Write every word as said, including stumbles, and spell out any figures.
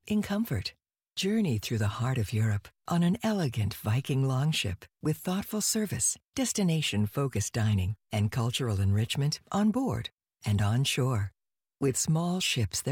in comfort. Journey through the heart of Europe on an elegant Viking longship with thoughtful service, destination-focused dining, and cultural enrichment on board and on shore. With small ships that